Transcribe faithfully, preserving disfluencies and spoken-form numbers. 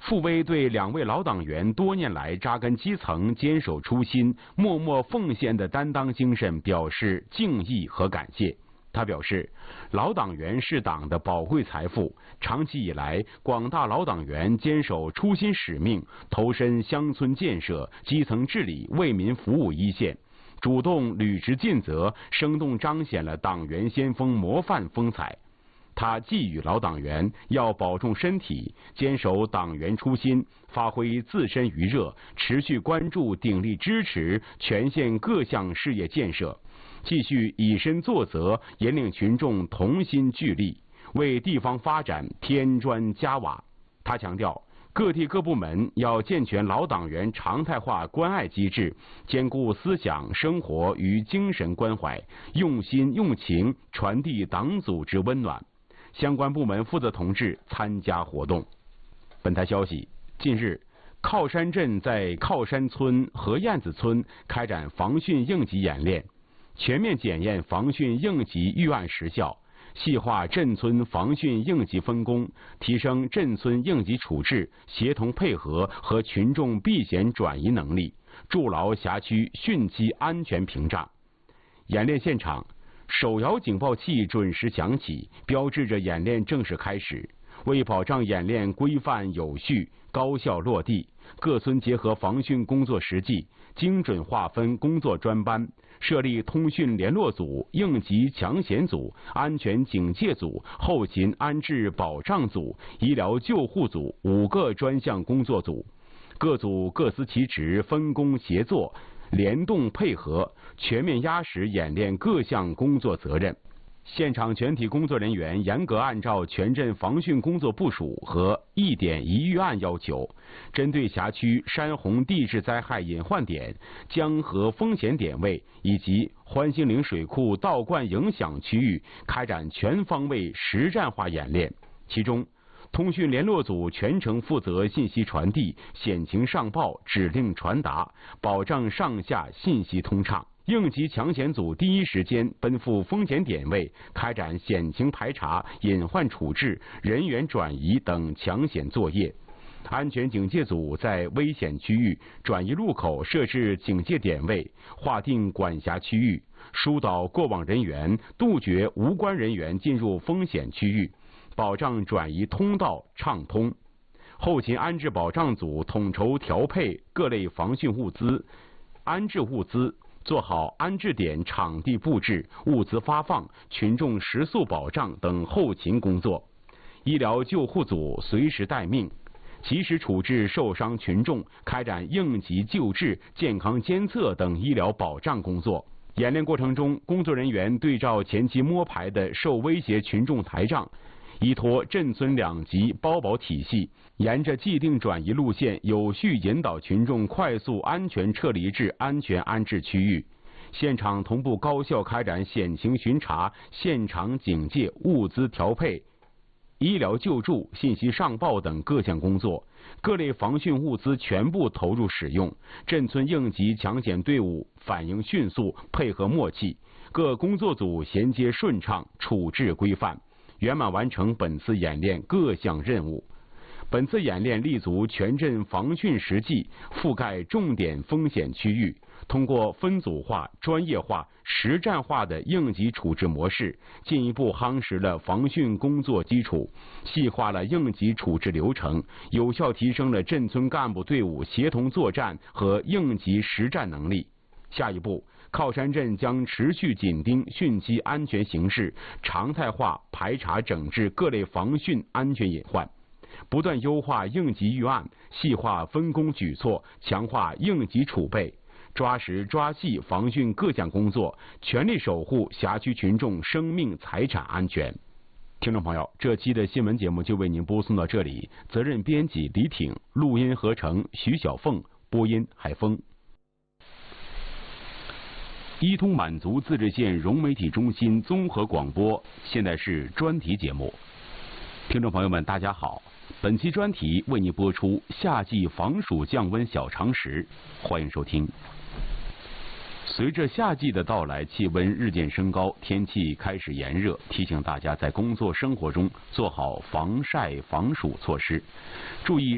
傅威对两位老党员多年来扎根基层、坚守初心、默默奉献的担当精神表示敬意和感谢。他表示，老党员是党的宝贵财富，长期以来，广大老党员坚守初心使命，投身乡村建设、基层治理、为民服务一线，主动履职尽责，生动彰显了党员先锋模范风采。他寄语老党员要保重身体，坚守党员初心，发挥自身余热，持续关注、鼎力支持全县各项事业建设，继续以身作则，引领群众同心聚力，为地方发展添砖加瓦。他强调，各地各部门要健全老党员常态化关爱机制，兼顾思想、生活与精神关怀，用心用情传递党组织温暖。相关部门负责同志参加活动。本台消息，近日，靠山镇在靠山村和燕子村开展防汛应急演练，全面检验防汛应急预案实效，细化镇村防汛应急分工，提升镇村应急处置协同配合和群众避险转移能力，筑牢辖区汛期安全屏障。演练现场，手摇警报器准时响起，标志着演练正式开始。为保障演练规范有序、高效落地，各村结合防汛工作实际，精准划分工作专班，设立通讯联络组、应急抢险组、安全警戒组、后勤安置保障组、医疗救护组五个专项工作组，各组各司其职，分工协作，联动配合，全面压实演练各项工作责任。现场全体工作人员严格按照全镇防汛工作部署和一点一预案要求，针对辖区山洪地质灾害隐患点、江河风险点位以及欢兴岭水库倒灌影响区域，开展全方位实战化演练。其中，通讯联络组全程负责信息传递、险情上报、指令传达，保障上下信息通畅。应急抢险组第一时间奔赴风险点位，开展险情排查、隐患处置、人员转移等抢险作业。安全警戒组在危险区域、转移路口设置警戒点位，划定管辖区域，疏导过往人员，杜绝无关人员进入风险区域，保障转移通道畅通。后勤安置保障组统筹调配各类防汛物资、安置物资，做好安置点场地布置、物资发放、群众食宿保障等后勤工作。医疗救护组随时待命，及时处置受伤群众，开展应急救治、健康监测等医疗保障工作。演练过程中，工作人员对照前期摸排的受威胁群众台账，依托镇村两级包保体系，沿着既定转移路线，有序引导群众快速安全撤离至安全安置区域。现场同步高效开展险情巡查、现场警戒、物资调配、医疗救助、信息上报等各项工作，各类防汛物资全部投入使用，镇村应急抢险队伍反应迅速，配合默契，各工作组衔接顺畅，处置规范，圆满完成本次演练各项任务。本次演练立足全镇防汛实际，覆盖重点风险区域，通过分组化、专业化、实战化的应急处置模式，进一步夯实了防汛工作基础，细化了应急处置流程，有效提升了镇村干部队伍协同作战和应急实战能力。下一步，靠山镇将持续紧盯汛期安全形势，常态化排查整治各类防汛安全隐患，不断优化应急预案，细化分工举措，强化应急储备，抓实抓细防汛各项工作，全力守护辖区群众生命财产安全。听众朋友，这期的新闻节目就为您播送到这里，责任编辑李挺，录音合成徐小凤，播音海峰。伊通满族自治县融媒体中心综合广播，现在是专题节目。听众朋友们，大家好，本期专题为您播出夏季防暑降温小常识，欢迎收听。随着夏季的到来，气温日渐升高，天气开始炎热，提醒大家在工作生活中做好防晒防暑措施，注意